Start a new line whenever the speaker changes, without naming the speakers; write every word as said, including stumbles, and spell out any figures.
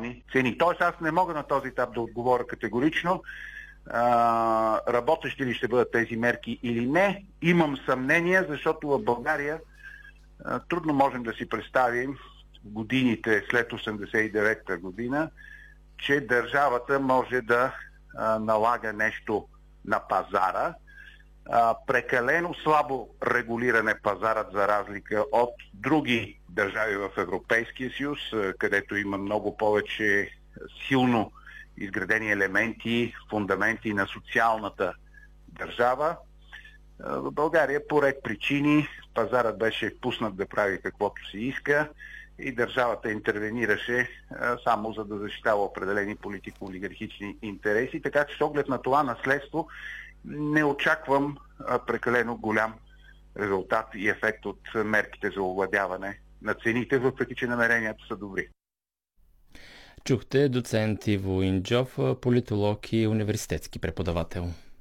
нормални цени. Тоест аз не мога на този етап да отговоря категорично а, работещи ли ще бъдат тези мерки или не. Имам съмнение, защото в България а, трудно можем да си представим годините след осемдесет и девета година, че държавата може да а, налага нещо на пазара. А, прекалено слабо регулиране пазарът за разлика от други държави в Европейския съюз, където има много повече силно изградени елементи, фундаменти на социалната държава. В България по ред причини пазарът беше пуснат да прави каквото си иска и държавата интервенираше само за да защитава определени политико-олигархични интереси. Така че с оглед на това наследство не очаквам прекалено голям резултат и ефект от мерките за овладяване на цените, въпреки че намеренията са добри.
Чухте доцент Иво Инджов, политолог и университетски преподавател.